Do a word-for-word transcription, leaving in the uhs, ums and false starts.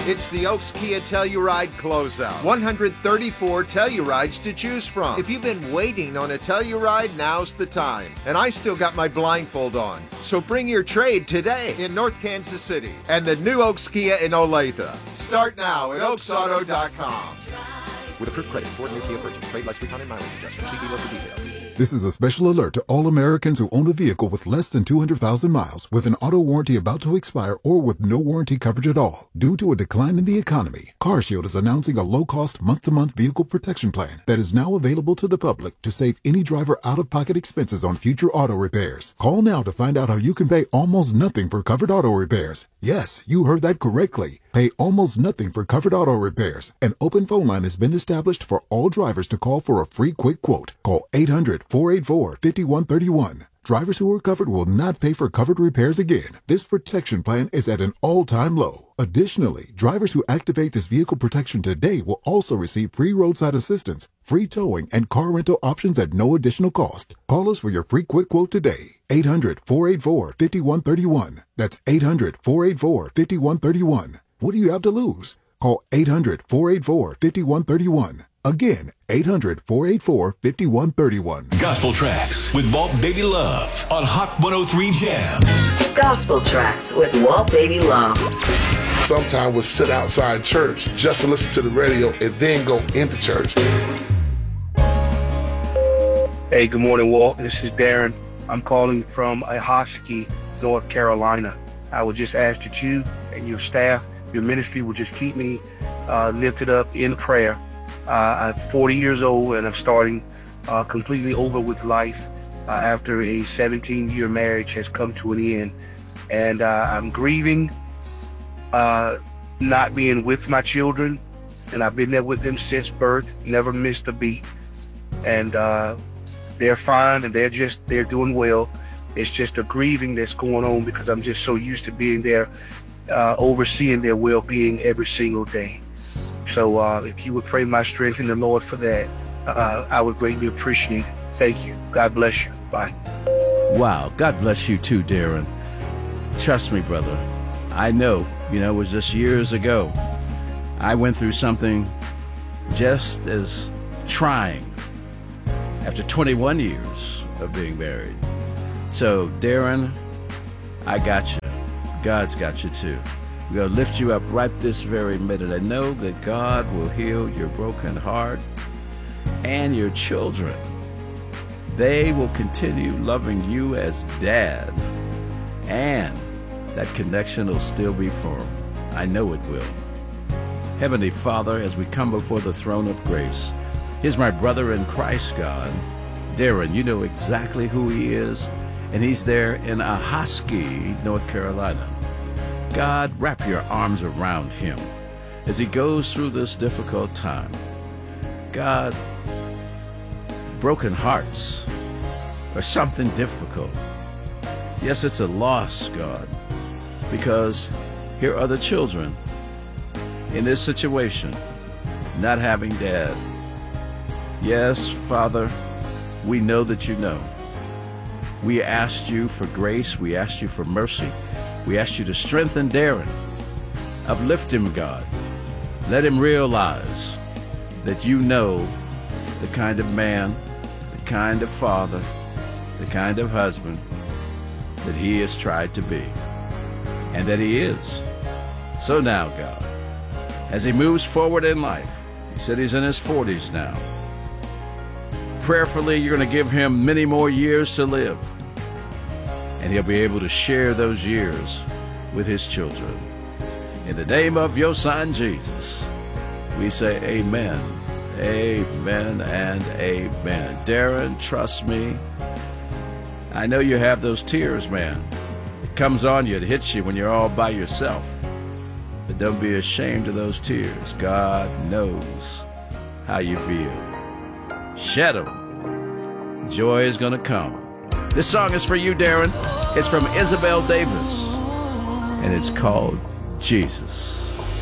It's the Oaks Kia Telluride Closeout. one hundred thirty-four Tellurides to choose from. If you've been waiting on a Telluride, now's the time. And I still got my blindfold on. So bring your trade today in North Kansas City and the new Oaks Kia in Olathe. Start now at oaks auto dot com. With approved credit for new Kia purchase, trade less recon and mileage adjustment. See dealer for details. This is a special alert to all Americans who own a vehicle with less than two hundred thousand miles, with an auto warranty about to expire, or with no warranty coverage at all. Due to a decline in the economy, CarShield is announcing a low-cost month-to-month vehicle protection plan that is now available to the public to save any driver out-of-pocket expenses on future auto repairs. Call now to find out how you can pay almost nothing for covered auto repairs. Yes, you heard that correctly. Pay almost nothing for covered auto repairs. An open phone line has been established for all drivers to call for a free quick quote. Call eight hundred, four eight four, five one three one. Drivers who are covered will not pay for covered repairs again. This protection plan is at an all-time low. Additionally, drivers who activate this vehicle protection today will also receive free roadside assistance, free towing, and car rental options at no additional cost. Call us for your free quick quote today. eight hundred, four eight four, five one three one. That's eight hundred, four eight four, five one three one. What do you have to lose? Call eight hundred, four eight four, five one three one. Again, eight hundred, four eight four, five one three one. Gospel Tracks with Walt Baby Love on Hot one oh three Jams. Gospel Tracks with Walt Baby Love. Sometimes we'll sit outside church just to listen to the radio and then go into church. Hey, good morning, Walt. This is Darren. I'm calling from Ahoskie, North Carolina. I would just ask that you and your staff, your ministry, will just keep me uh, lifted up in prayer. Uh, I'm forty years old and I'm starting uh, completely over with life uh, after a seventeen-year marriage has come to an end. And uh, I'm grieving uh, not being with my children, and I've been there with them since birth, never missed a beat. And uh, they're fine and they're just, they're doing well. It's just a grieving that's going on because I'm just so used to being there, uh, overseeing their well-being every single day. So uh, if you would pray my strength in the Lord for that, uh, I would greatly appreciate it. Thank you. God bless you. Bye. Wow. God bless you too, Darren. Trust me, brother. I know, you know, it was just years ago. I went through something just as trying after twenty-one years of being married. So, Darren, I got you. God's got you too. We're going to lift you up right this very minute. I know that God will heal your broken heart and your children. They will continue loving you as dad, and that connection will still be firm. I know it will. Heavenly Father, as we come before the throne of grace, here's my brother in Christ, God. Darren, you know exactly who he is, and he's there in Ahoskie, North Carolina. God, wrap your arms around him as he goes through this difficult time. God, broken hearts are something difficult. Yes, it's a loss, God, because here are the children in this situation, not having dad. Yes, Father, we know that you know. We asked you for grace. We asked you for mercy. We ask you to strengthen Darren. Uplift him, God. Let him realize that you know the kind of man, the kind of father, the kind of husband that he has tried to be, and that he is. So now, God, as he moves forward in life, he said he's in his forties now. Prayerfully, you're going to give him many more years to live, and he'll be able to share those years with his children. In the name of your son, Jesus, we say amen, amen, and amen. Darren, trust me. I know you have those tears, man. It comes on you, it hits you when you're all by yourself. But don't be ashamed of those tears. God knows how you feel. Shed them. Joy is going to come. This song is for you, Darren. It's from Isabel Davis, and it's called Jesus.